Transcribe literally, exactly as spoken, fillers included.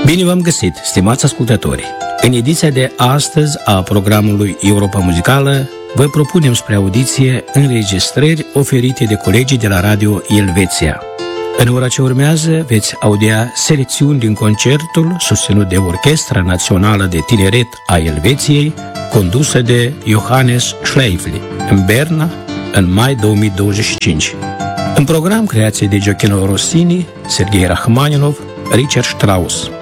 Bine v-am găsit, stimați ascultători! În ediția de astăzi a programului Europa Muzicală vă propunem spre audiție înregistrări oferite de colegii de la Radio Elveția. În ora ce urmează veți audia selecțiuni din concertul susținut de Orchestra Națională de Tineret a Elveției, condusă de Johannes Schleifli, în Berna, în mai două mii douăzeci și cinci. În program creație de Gioachino Rossini, Sergei Rachmaninov, Richard Strauss.